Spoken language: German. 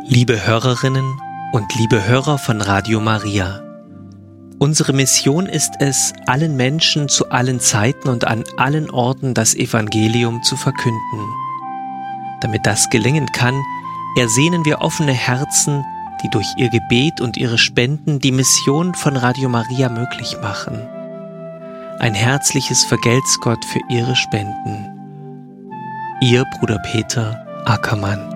Liebe Hörerinnen und liebe Hörer von Radio Maria, unsere Mission ist es, allen Menschen zu allen Zeiten und an allen Orten das Evangelium zu verkünden. Damit das gelingen kann, ersehnen wir offene Herzen, die durch ihr Gebet und ihre Spenden die Mission von Radio Maria möglich machen. Ein herzliches Vergelt's Gott für Ihre Spenden. Ihr Bruder Peter Ackermann.